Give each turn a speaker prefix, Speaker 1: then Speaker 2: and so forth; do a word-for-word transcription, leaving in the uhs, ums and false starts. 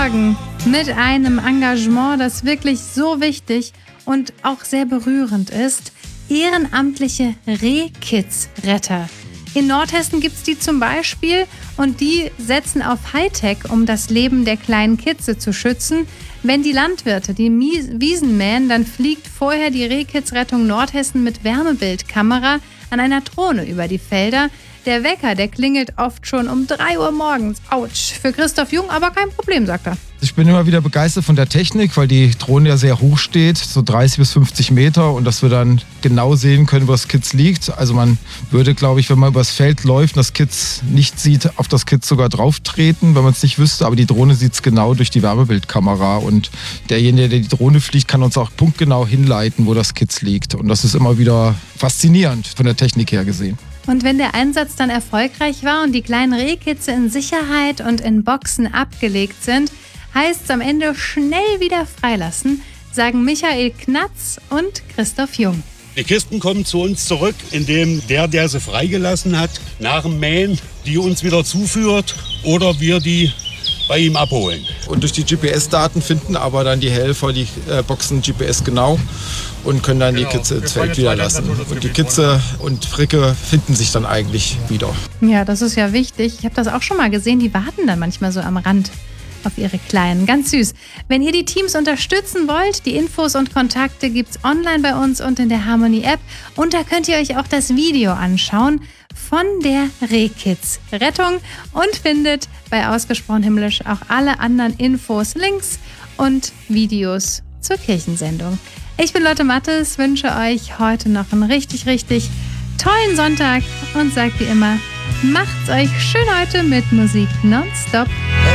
Speaker 1: Morgen mit einem Engagement, das wirklich so wichtig und auch sehr berührend ist. Ehrenamtliche Rehkitzretter. In Nordhessen gibt es die zum Beispiel und die setzen auf Hightech, um das Leben der kleinen Kitze zu schützen. Wenn die Landwirte die Wiesen mähen, dann fliegt vorher die Rehkitzrettung Nordhessen mit Wärmebildkamera an einer Drohne über die Felder. Der Wecker, der klingelt oft schon um drei Uhr morgens. Autsch, für Christoph Jung aber kein Problem, sagt er.
Speaker 2: Ich bin immer wieder begeistert von der Technik, weil die Drohne ja sehr hoch steht, so dreißig bis fünfzig Meter, und dass wir dann genau sehen können, wo das Kitz liegt. Also man würde, glaube ich, wenn man übers Feld läuft und das Kitz nicht sieht, auf das Kitz sogar drauf treten, wenn man es nicht wüsste. Aber die Drohne sieht es genau durch die Wärmebildkamera, und derjenige, der die Drohne fliegt, kann uns auch punktgenau hinleiten, wo das Kitz liegt. Und das ist immer wieder faszinierend von der Technik her gesehen.
Speaker 1: Und wenn der Einsatz dann erfolgreich war und die kleinen Rehkitze in Sicherheit und in Boxen abgelegt sind, heißt es am Ende schnell wieder freilassen, sagen Michael Knatz und Christoph Jung.
Speaker 3: Die Kisten kommen zu uns zurück, indem der, der sie freigelassen hat, nach dem Mähen die uns wieder zuführt oder wir die bei ihm abholen.
Speaker 2: Und durch die G P S-Daten finden aber dann die Helfer die äh, Boxen G P S genau und können dann genau die Kitze ins Feld wieder lassen. Und die Kitze und Fricke finden sich dann eigentlich wieder.
Speaker 1: Ja, das ist ja wichtig. Ich habe das auch schon mal gesehen. Die warten dann manchmal so am Rand auf ihre Kleinen. Ganz süß. Wenn ihr die Teams unterstützen wollt, die Infos und Kontakte gibt's online bei uns und in der Harmony-App. Und da könnt ihr euch auch das Video anschauen von der Rehkitzrettung und findet bei Ausgesprochen Himmlisch auch alle anderen Infos, Links und Videos zur Kirchensendung. Ich bin Lotte Mattes, wünsche euch heute noch einen richtig, richtig tollen Sonntag und sagt wie immer, macht's euch schön heute mit Musik nonstop.